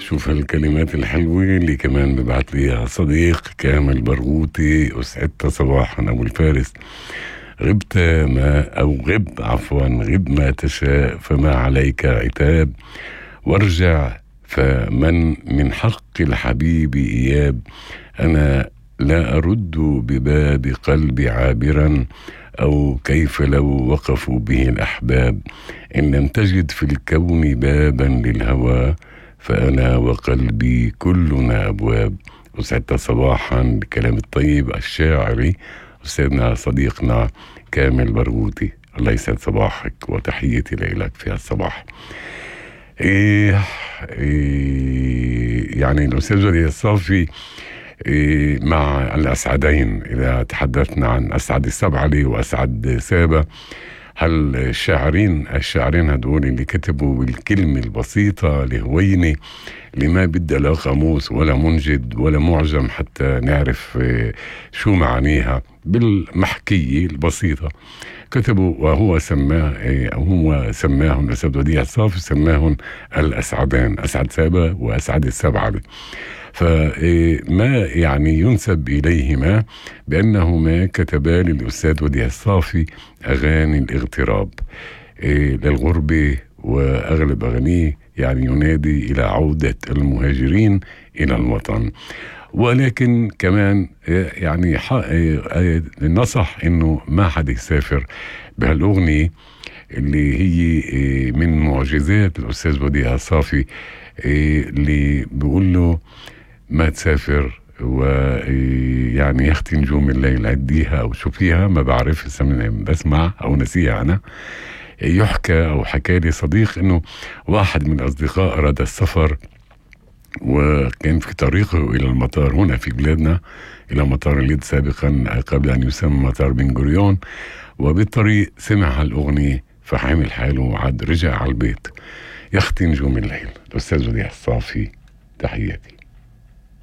نشوف هالكلمات الحلوة اللي كمان ببعت لي صديق كامل برغوثي. أسعدت صباحا أبو الفارس، غبت ما أو غب عفوا غب ما تشاء فما عليك عتاب، وارجع فمن من حق الحبيب إياب. أنا لا أرد بباب قلبي عابرا، أو كيف لو وقفوا به الأحباب. إن لم تجد في الكون بابا للهوى، فأنا وقلبي كلنا أبواب. وسعدت صباحا بالكلام الطيب الشاعري أستاذنا صديقنا كامل برغوثي. الله يسعد صباحك وتحياتي لك في هالصباح. يعني الأستاذ ولي الصافي مع الأسعدين، إذا تحدثنا عن أسعد السبعلي وأسعد سابة، هل الشاعرين هدول اللي كتبوا بالكلمة البسيطة الهوينة اللي ما بدها لا قاموس ولا منجد ولا معجم حتى نعرف شو معانيها، بالمحكية البسيطة كتبوا. وهو سماهم الأستاذ وديع الصافي سماهم الأسعدان، أسعد سابة وأسعد السبعلي. فما يعني ينسب إليهما بأنهما كتبا للأستاذ وديع الصافي أغاني الاغتراب للغربة، وأغلب أغانيه يعني ينادي إلى عودة المهاجرين إلى الوطن. ولكن كمان يعني نصح إنه ما حد يسافر بهالأغنية اللي هي من معجزات الأستاذ وديع الصافي، اللي بيقول له ما تسافر، ويعني يختي نجوم الليل عديها أو شوفيها، ما بعرف بسمع أو نسيها أنا. يحكى أو حكى لي صديق إنه واحد من الأصدقاء أراد السفر، وكان في طريقه إلى المطار هنا في بلادنا، إلى مطار الليد سابقا قبل أن يسمى مطار بن غوريون، وبالطريق سمع هالأغنية فحامل حاله وعد رجع على البيت. يختي نجوم الليل الأستاذ وديع الصافي، تحياتي.